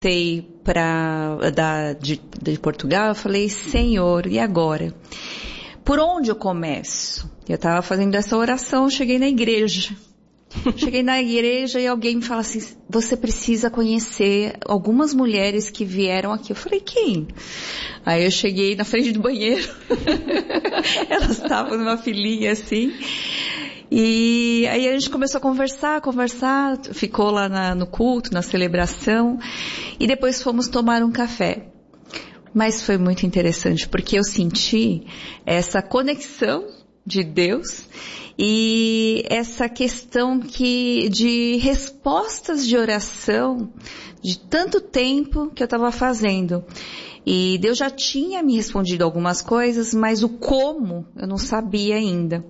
de Portugal, eu falei, Senhor, e agora? Por onde eu começo? Eu estava fazendo essa oração, cheguei na igreja. E alguém me fala assim, você precisa conhecer algumas mulheres que vieram aqui. Eu falei, quem? Aí eu cheguei na frente do banheiro. Elas estavam numa filinha assim. E aí a gente começou a conversar, ficou lá no culto, na celebração. E depois fomos tomar um café. Mas foi muito interessante, porque eu senti essa conexão de Deus e essa questão de respostas de oração de tanto tempo que eu estava fazendo. E Deus já tinha me respondido algumas coisas, mas o como eu não sabia ainda.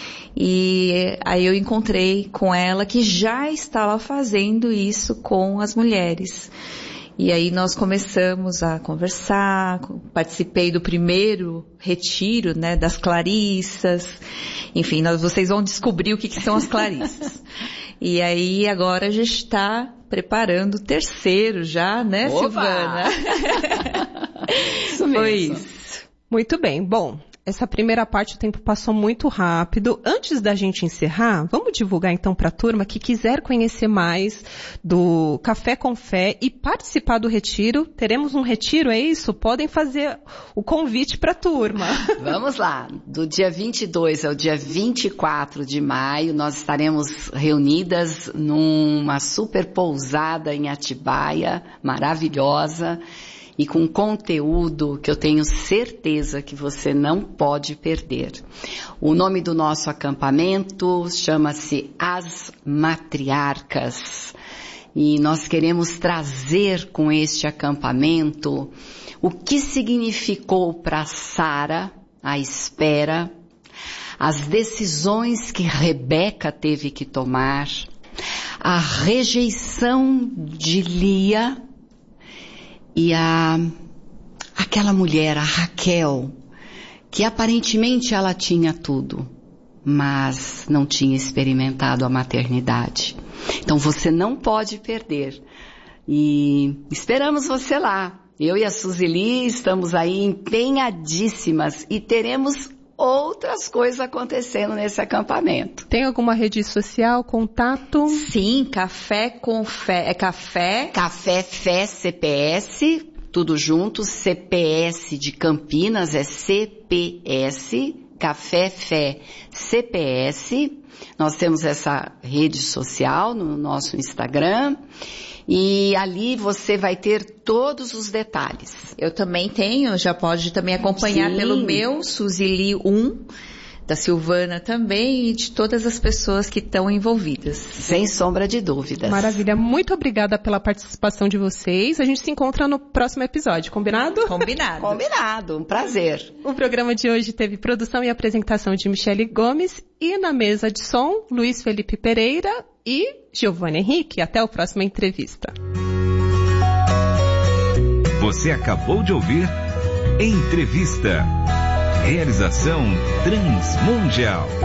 E aí eu encontrei com ela que já estava fazendo isso com as mulheres. E aí nós começamos a conversar, participei do primeiro retiro, né, das Clarissas. Enfim, vocês vão descobrir o que são as Clarissas. E aí agora a gente está preparando o terceiro já, né, Opa! Silvana? Isso mesmo. Foi isso. Muito bem, bom. Essa primeira parte o tempo passou muito rápido. Antes da gente encerrar, vamos divulgar então para a turma que quiser conhecer mais do Café com Fé e participar do retiro. Teremos um retiro, é isso? Podem fazer o convite para a turma. Vamos lá. Do dia 22 ao dia 24 de maio, nós estaremos reunidas numa super pousada em Atibaia, maravilhosa. E com conteúdo que eu tenho certeza que você não pode perder. O nome do nosso acampamento chama-se As Matriarcas. E nós queremos trazer com este acampamento o que significou para Sara a espera, as decisões que Rebeca teve que tomar, a rejeição de Lia, e aquela mulher, a Raquel, que aparentemente ela tinha tudo, mas não tinha experimentado a maternidade. Então você não pode perder. E esperamos você lá. Eu e a Suzili estamos aí empenhadíssimas e teremos outras coisas acontecendo nesse acampamento. Tem alguma rede social, contato? Sim, Café com Fé. É Café Fé CPS, tudo junto. CPS de Campinas é CPS, Café Fé CPS. Nós temos essa rede social no nosso Instagram. E ali você vai ter todos os detalhes. Eu também tenho, já pode também acompanhar Sim. pelo meu, Suzili 1, da Silvana também, e de todas as pessoas que estão envolvidas. Sem sombra de dúvidas. Maravilha, muito obrigada pela participação de vocês. A gente se encontra no próximo episódio, combinado? Combinado. Combinado, um prazer. O programa de hoje teve produção e apresentação de Michele Gomes e na mesa de som, Luiz Felipe Pereira e Giovanna Henrique. Até a próxima entrevista. Você acabou de ouvir Entrevista. Realização Transmundial.